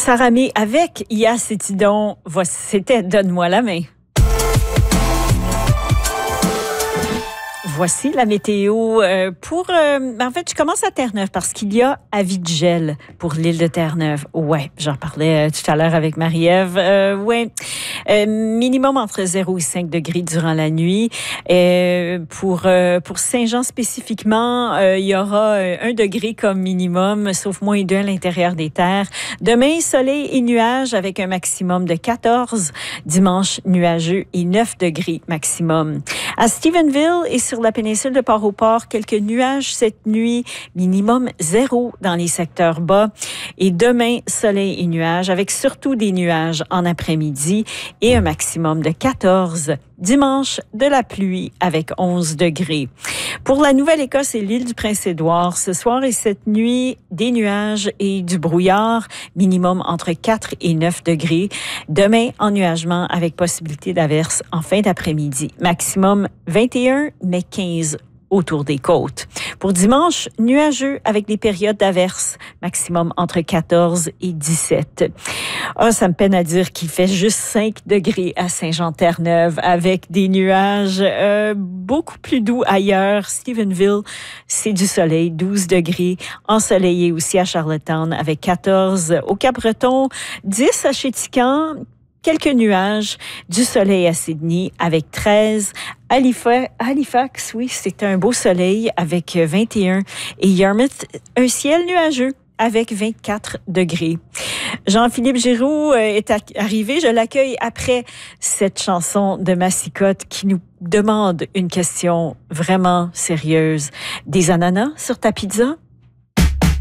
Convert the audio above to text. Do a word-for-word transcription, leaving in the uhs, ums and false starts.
Sarah May avec Ia Cétidon. C'était Donne-moi la main. Voici la météo euh, pour... Euh, en fait, je commence à Terre-Neuve parce qu'il y a avis de gel pour l'île de Terre-Neuve. Ouais, j'en parlais euh, tout à l'heure avec Marie-Ève. Euh, ouais, euh, minimum entre zéro et cinq degrés durant la nuit. Euh, pour euh, pour Saint-Jean spécifiquement, euh, il y aura euh, un degré comme minimum, sauf moins deux à l'intérieur des terres. Demain, soleil et nuages avec un maximum de quatorze. Dimanche, nuageux et neuf degrés maximum. À Stephenville et sur la péninsule de Port-au-Port, quelques nuages cette nuit, minimum zéro dans les secteurs bas. Et demain, soleil et nuages, avec surtout des nuages en après-midi et un maximum de quatorze. Dimanche, de la pluie avec onze degrés. Pour la Nouvelle-Écosse et l'île du Prince-Édouard, ce soir et cette nuit, des nuages et du brouillard, minimum entre quatre et neuf degrés. Demain, ennuagement avec possibilité d'averse en fin d'après-midi. Maximum vingt et un, mais quinze autour des côtes. Pour dimanche, nuageux avec des périodes d'averse, maximum entre quatorze et dix-sept. Ah, ça me peine à dire qu'il fait juste cinq degrés à Saint-Jean-Terre-Neuve avec des nuages euh, beaucoup plus doux ailleurs. Stephenville, c'est du soleil, douze degrés. Ensoleillé aussi à Charlottetown avec quatorze au Cap-Breton, dix à Chéticamp. Quelques nuages, du soleil à Sydney avec treize. Halifax, Halifax, oui, c'est un beau soleil avec vingt et un. Et Yarmouth, un ciel nuageux avec vingt-quatre degrés. Jean-Philippe Giroux est arrivé. Je l'accueille après cette chanson de Massicotte qui nous demande une question vraiment sérieuse. Des ananas sur ta pizza?